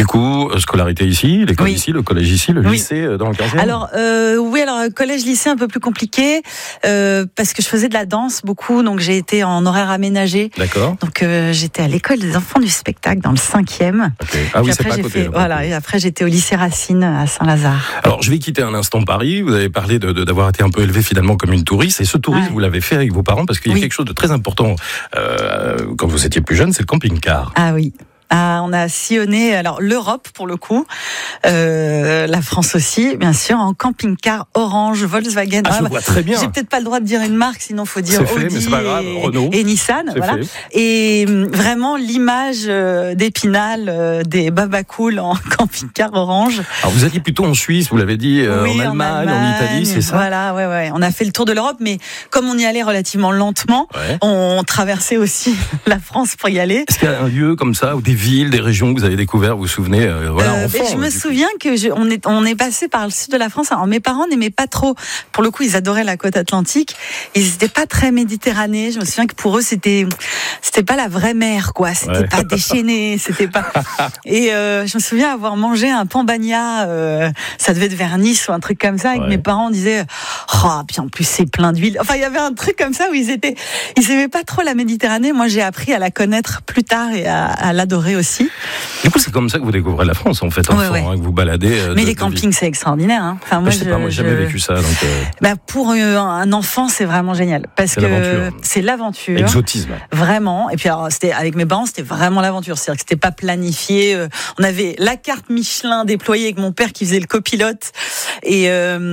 coup, scolarité ici, l'école ici, le collège ici, le lycée dans le 15e. Alors, collège, lycée un peu plus compliqué, parce que je faisais de la danse beaucoup, donc j'ai été en horaire aménagé. D'accord. Donc j'étais à l'école des enfants du spectacle dans le 5e. Okay. Ah oui, c'est pas à côté. Et après j'étais au lycée Racine à Saint-Lazare. Alors je vais quitter un instant Paris. Vous avez parlé d'avoir été un peu élevé finalement comme une touriste, et ce tourisme vous l'avez fait avec vos parents parce qu'il y a quelque chose de très important quand vous étiez plus jeune, c'est le camping-car. Ah oui. On a sillonné l'Europe pour le coup, la France aussi, bien sûr, en camping-car Orange, Volkswagen. Je vois très bien. J'ai peut-être pas le droit de dire une marque, sinon faut dire Audi mais c'est pas grave. Renault. Et Nissan, voilà. Et vraiment l'image d'Épinal, des babacool en camping-car Orange. Alors vous alliez plutôt en Suisse, vous l'avez dit, en Allemagne, en Italie, c'est ça ? Voilà, ouais. On a fait le tour de l'Europe, mais comme on y allait relativement lentement, on traversait aussi la France pour y aller. Est-ce qu'il y a un lieu comme ça ou des villes, des régions que vous avez découvert, vous vous souvenez enfant, je me souviens que on est passé par le sud de la France. Alors, mes parents n'aimaient pas trop. Pour le coup, ils adoraient la côte atlantique. Ils n'étaient pas très méditerranéens. Je me souviens que pour eux, c'était pas la vraie mer, quoi. C'était pas déchaîné. C'était pas. Et je me souviens avoir mangé un pambagna. Ça devait être vers Nice ou un truc comme ça. Et que mes parents disaient, puis en plus c'est plein d'huile. Enfin, il y avait un truc comme ça où ils aimaient pas trop la Méditerranée. Moi, j'ai appris à la connaître plus tard et à l'adorer aussi. Du coup, c'est comme ça que vous découvrez la France, en fait, que vous baladez. Mais les campings, c'est extraordinaire. Hein. Enfin, moi, j'ai jamais vécu ça. Donc, pour un enfant, c'est vraiment génial. Parce que c'est l'aventure. Exotisme. Vraiment. Et puis, alors, avec mes parents, c'était vraiment l'aventure. C'est-à-dire que c'était pas planifié. On avait la carte Michelin déployée avec mon père qui faisait le copilote. Et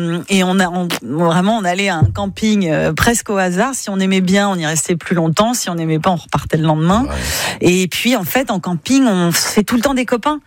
on allait à un camping presque au hasard. Si on aimait bien, on y restait plus longtemps. Si on n'aimait pas, on repartait le lendemain. Et puis, en fait, en camping, on fait tout le temps des copains.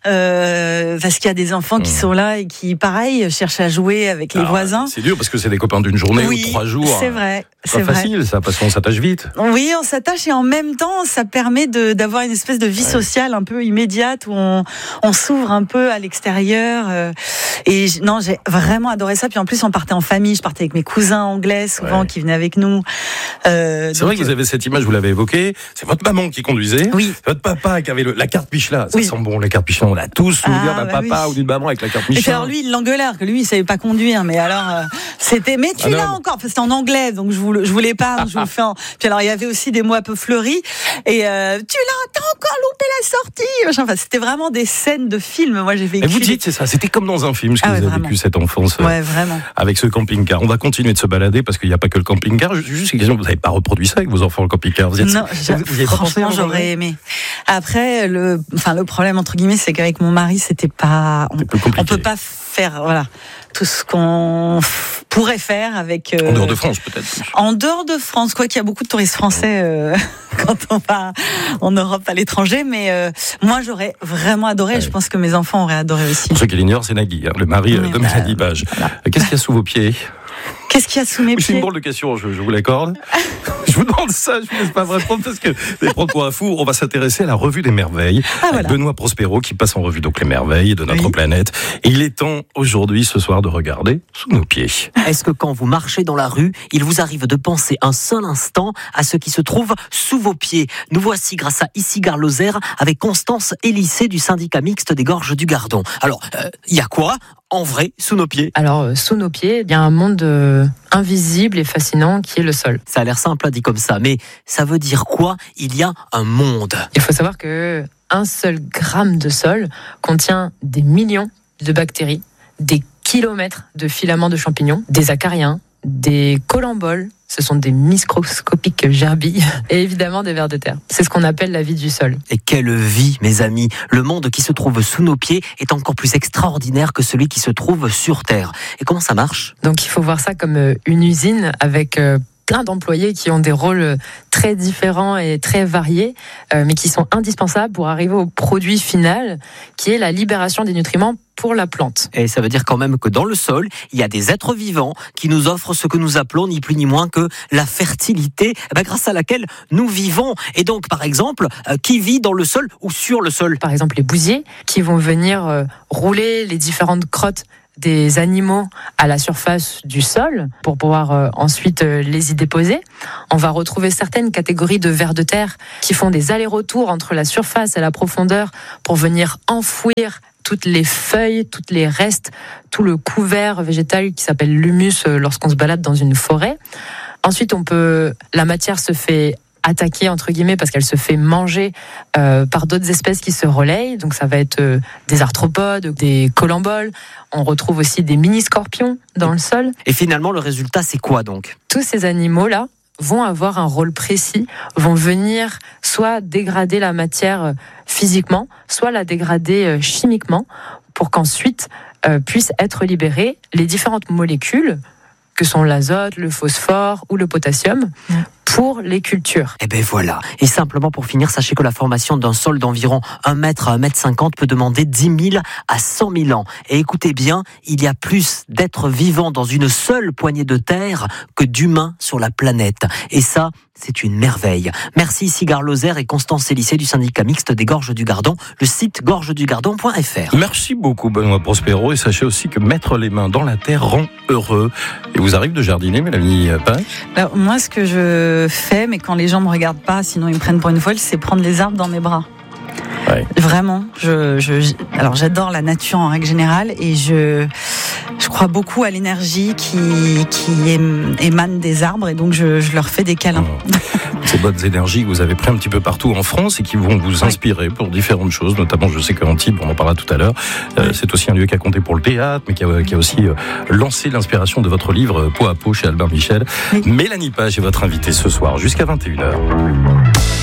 Parce qu'il y a des enfants qui sont là et qui, pareil, cherchent à jouer avec les voisins. C'est dur parce que c'est des copains d'une journée ou 3 jours. C'est vrai. C'est pas facile, ça, parce qu'on s'attache vite. Oui, on s'attache et en même temps, ça permet d'avoir une espèce de vie sociale un peu immédiate où on s'ouvre un peu à l'extérieur. Et j'ai vraiment adoré ça. Puis en plus, on partait en famille. Je partais avec mes cousins anglais souvent qui venaient avec nous. C'est vrai que vous avez cette image, vous l'avez évoquée. C'est votre maman qui conduisait. Oui. Votre papa qui avait la carte Michelin. Ça sent bon, la carte Michelin. On a tous souvenir d'un papa ou d'une maman avec la carte Michelin. Et puis alors lui, il l'engueulait, que lui, il savait pas conduire. Mais alors, c'était. Mais tu l'as encore. C'était en anglais, donc je voulais pas. Donc je vous le fais. Puis alors, il y avait aussi des mots un peu fleuris. Et t'as encore loupé la sortie. Enfin, c'était vraiment des scènes de films. Moi, j'ai vécu. Et vous dites, c'est ça. C'était comme dans un film, ce que vous avez vécu cette enfance. Vraiment. Avec ce camping-car. On va continuer de se balader parce qu'il n'y a pas que le camping-car. Juste une question, vous n'avez pas reproduit ça avec vos enfants, le camping-car? Non, franchement, j'aurais aimé. Après, le problème, entre guillemets, c'est qu'avec mon mari, c'était pas. On peut pas faire, tout ce qu'on pourrait faire avec. En dehors de France, peut-être. En dehors de France, quoi qu'il y a beaucoup de touristes français quand on va en Europe, à l'étranger. Mais moi, j'aurais vraiment adoré. Je pense que mes enfants auraient adoré aussi. Pour ceux qui l'ignorent, c'est Nagui, le mari de Mélanie Page. Qu'est-ce qu'il y a sous vos pieds? Qu'est-ce qu'il y a sous mes pieds? C'est une drôle de question, je vous l'accorde. Je vous demande ça, je ne laisse pas répondre parce que vous allez prendre pour un fou. On va s'intéresser à la revue des merveilles. Avec Benoît Prospero qui passe en revue donc les merveilles de notre planète. Et il est temps aujourd'hui, ce soir, de regarder sous nos pieds. Est-ce que quand vous marchez dans la rue, il vous arrive de penser un seul instant à ce qui se trouve sous vos pieds? Nous voici grâce à Ici Gare Lozère avec Constance Élissé du syndicat mixte des Gorges du Gardon. Alors, il y a quoi en vrai sous nos pieds? Alors, sous nos pieds, il y a un monde invisible et fascinant qui est le sol. Ça a l'air simple dit comme ça, mais ça veut dire quoi? Il y a un monde. Il faut savoir que un seul gramme de sol contient des millions de bactéries, des kilomètres de filaments de champignons, des acariens, des colamboles, ce sont des microscopiques gerbilles, et évidemment des vers de terre. C'est ce qu'on appelle la vie du sol. Et quelle vie, mes amis! Le monde qui se trouve sous nos pieds est encore plus extraordinaire que celui qui se trouve sur Terre. Et comment ça marche? Donc il faut voir ça comme une usine avec plein d'employés qui ont des rôles très différents et très variés, mais qui sont indispensables pour arriver au produit final, qui est la libération des nutriments pour la plante. Et ça veut dire quand même que dans le sol, il y a des êtres vivants qui nous offrent ce que nous appelons ni plus ni moins que la fertilité, grâce à laquelle nous vivons. Et donc, par exemple, qui vit dans le sol ou sur le sol? Par exemple, les bousiers qui vont venir rouler les différentes crottes des animaux à la surface du sol pour pouvoir ensuite les y déposer. On va retrouver certaines catégories de vers de terre qui font des allers-retours entre la surface et la profondeur pour venir enfouir toutes les feuilles, tous les restes, tout le couvert végétal qui s'appelle l'humus lorsqu'on se balade dans une forêt. Ensuite, la matière se fait attaquer, entre guillemets, parce qu'elle se fait manger par d'autres espèces qui se relayent. Donc ça va être des arthropodes, des colamboles. On retrouve aussi des mini-scorpions dans le sol. Et finalement, le résultat, c'est quoi donc ? Tous ces animaux-là vont avoir un rôle précis, vont venir soit dégrader la matière physiquement, soit la dégrader chimiquement, pour qu'ensuite puissent être libérées les différentes molécules que sont l'azote, le phosphore ou le potassium pour les cultures. Et ben voilà. Et simplement pour finir, sachez que la formation d'un sol d'environ 1 mètre à 1 mètre 50 peut demander 10 000 à 100 000 ans. Et écoutez bien, il y a plus d'êtres vivants dans une seule poignée de terre que d'humains sur la planète. Et ça, c'est une merveille. Merci Sigar Lozère et Constance Élissé du syndicat mixte des Gorges du Gardon, le site gorgesdugardon.fr. Merci beaucoup Benoît Prospero, et sachez aussi que mettre les mains dans la terre rend heureux. Et vous arrive de jardiner, Mélanie Paille ? Alors, moi, ce que je fais, mais quand les gens me regardent pas, sinon ils me prennent pour une folle, c'est prendre les arbres dans mes bras. Ouais. Vraiment, alors j'adore la nature en règle générale, et je crois beaucoup à l'énergie qui émane des arbres, et donc je leur fais des câlins. Ces bonnes énergies que vous avez pris un petit peu partout en France et qui vont vous inspirer pour différentes choses, notamment je sais qu'Antibes, on en parlera tout à l'heure, c'est aussi un lieu qui a compté pour le théâtre, mais qui a aussi lancé l'inspiration de votre livre Peau à peau chez Albin Michel. Oui. Mélanie Page est votre invitée ce soir jusqu'à 21h.